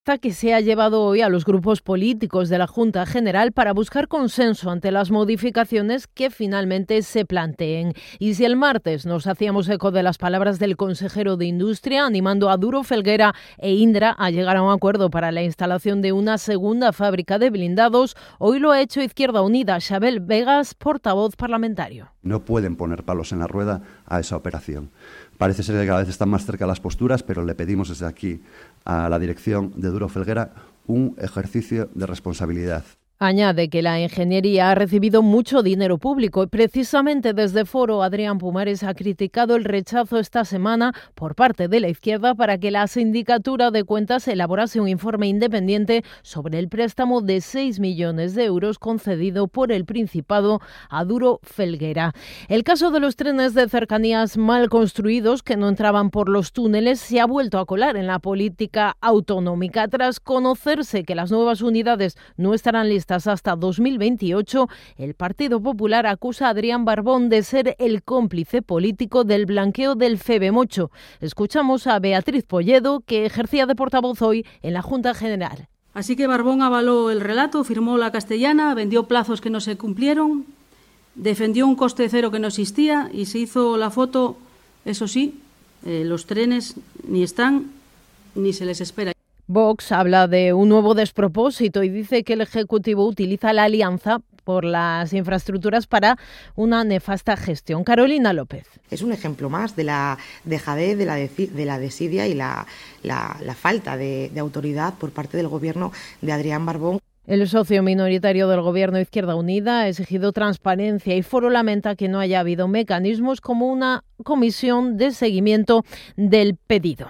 Que se ha llevado hoy a los grupos políticos de la Junta General para buscar consenso ante las modificaciones que finalmente se planteen. Y si el martes nos hacíamos eco de las palabras del consejero de Industria animando a Duro Felguera e Indra a llegar a un acuerdo para la instalación de una segunda fábrica de blindados, hoy lo ha hecho Izquierda Unida. Xabel Vegas, portavoz parlamentario. No pueden poner palos en la rueda a esa operación. Parece ser que cada vez están más cerca las posturas, pero le pedimos desde aquí a la dirección de Duro Felguera un ejercicio de responsabilidad. Añade que la ingeniería ha recibido mucho dinero público. Precisamente desde Foro, Adrián Pumares ha criticado el rechazo esta semana por parte de la izquierda para que la Sindicatura de Cuentas elaborase un informe independiente sobre el préstamo de 6 millones de euros concedido por el Principado a Duro Felguera. El caso de los trenes de cercanías mal construidos que no entraban por los túneles se ha vuelto a colar en la política autonómica. Tras conocerse que las nuevas unidades no estarán listas hasta 2028, el Partido Popular acusa a Adrián Barbón de ser el cómplice político del blanqueo del FEBEMOCHO. Escuchamos a Beatriz Polledo, que ejercía de portavoz hoy en la Junta General. Así que Barbón avaló el relato, firmó la castellana, vendió plazos que no se cumplieron, defendió un coste cero que no existía y se hizo la foto, eso sí, los trenes ni están ni se les espera. Vox habla de un nuevo despropósito y dice que el Ejecutivo utiliza la Alianza por las infraestructuras para una nefasta gestión. Carolina López. Es un ejemplo más de la dejadez, de la desidia y la falta de autoridad por parte del Gobierno de Adrián Barbón. El socio minoritario del Gobierno, Izquierda Unida, ha exigido transparencia y Foro lamenta que no haya habido mecanismos como una comisión de seguimiento del pedido.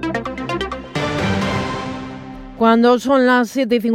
Cuando son las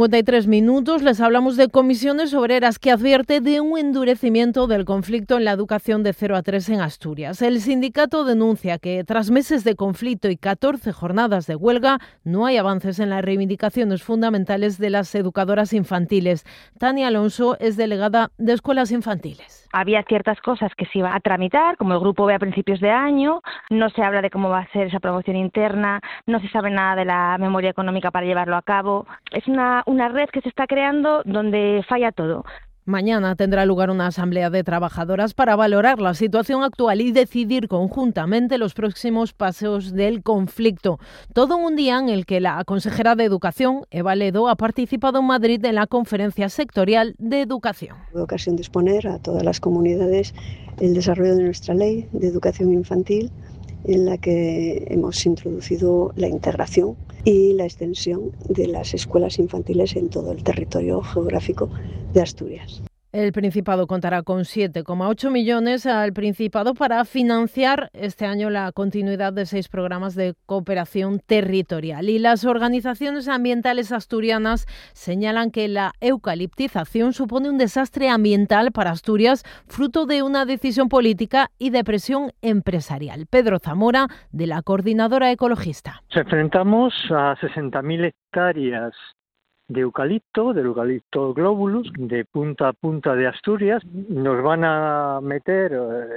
7:53, les hablamos de Comisiones Obreras, que advierte de un endurecimiento del conflicto en la educación de 0 a 3 en Asturias. El sindicato denuncia que tras meses de conflicto y 14 jornadas de huelga, no hay avances en las reivindicaciones fundamentales de las educadoras infantiles. Tania Alonso es delegada de Escuelas Infantiles. Había ciertas cosas que se iban a tramitar, como el grupo B a principios de año, no se habla de cómo va a ser esa promoción interna, no se sabe nada de la memoria económica para llevarlo a cabo. Es una red que se está creando donde falla todo. Mañana tendrá lugar una asamblea de trabajadoras para valorar la situación actual y decidir conjuntamente los próximos pasos del conflicto. Todo en un día en el que la consejera de Educación, Eva Ledo, ha participado en Madrid en la Conferencia Sectorial de Educación. Tuve ocasión de exponer a todas las comunidades el desarrollo de nuestra ley de educación infantil, en la que hemos introducido la integración y la extensión de las escuelas infantiles en todo el territorio geográfico de Asturias. El Principado contará con 7,8 millones al Principado para financiar este año la continuidad de 6 programas de cooperación territorial. Y las organizaciones ambientales asturianas señalan que la eucaliptización supone un desastre ambiental para Asturias, fruto de una decisión política y de presión empresarial. Pedro Zamora, de la Coordinadora Ecologista. Nos enfrentamos a 60.000 hectáreas del eucalipto globulus, de punta a punta de Asturias. Nos van a meter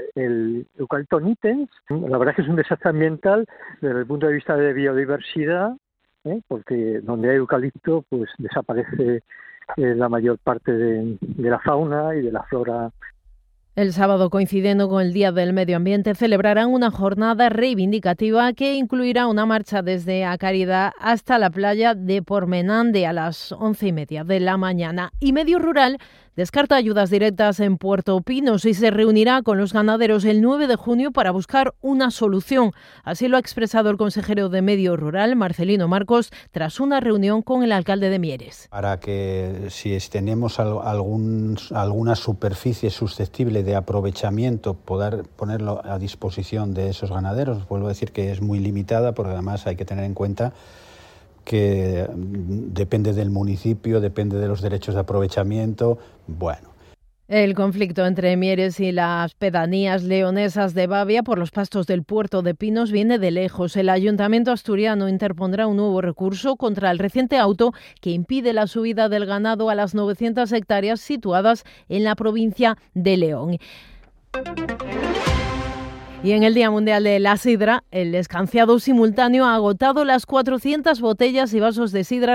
el eucalipto nitens. La verdad es que es un desastre ambiental desde el punto de vista de biodiversidad, porque donde hay eucalipto pues desaparece la mayor parte de la fauna y de la flora. El sábado, coincidiendo con el Día del Medio Ambiente, celebrarán una jornada reivindicativa que incluirá una marcha desde A Caridad hasta la playa de Pormenande a las 11:30 de la mañana. Y Medio Rural descarta ayudas directas en Puerto Pinos y se reunirá con los ganaderos el 9 de junio para buscar una solución. Así lo ha expresado el consejero de Medio Rural, Marcelino Marcos, tras una reunión con el alcalde de Mieres. Para que si tenemos alguna superficie susceptible de aprovechamiento, poder ponerlo a disposición de esos ganaderos. Vuelvo a decir que es muy limitada, porque además hay que tener en cuenta que depende del municipio, depende de los derechos de aprovechamiento. Bueno. El conflicto entre Mieres y las pedanías leonesas de Bavia por los pastos del puerto de Pinos viene de lejos. El Ayuntamiento asturiano interpondrá un nuevo recurso contra el reciente auto que impide la subida del ganado a las 900 hectáreas situadas en la provincia de León. Y en el Día Mundial de la Sidra, el escanciado simultáneo ha agotado las 400 botellas y vasos de sidra